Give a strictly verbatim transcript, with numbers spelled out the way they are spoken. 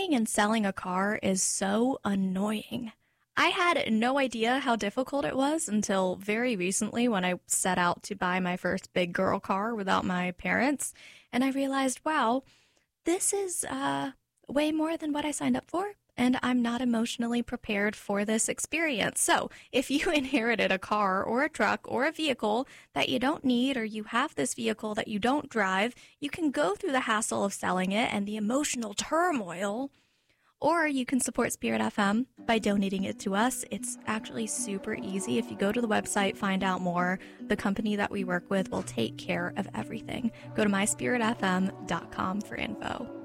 buying and selling a car is so annoying. I had no idea how difficult it was until very recently when I set out to buy my first big girl car without my parents, and I realized, wow, this is uh, way more than what I signed up for, and I'm not emotionally prepared for this experience. So if you inherited a car or a truck or a vehicle that you don't need, or you have this vehicle that you don't drive, you can go through the hassle of selling it and the emotional turmoil, or you can support Spirit F M by donating it to us. It's actually super easy. If you go to the website, find out more. The company that we work with will take care of everything. Go to my spirit f m dot com for info.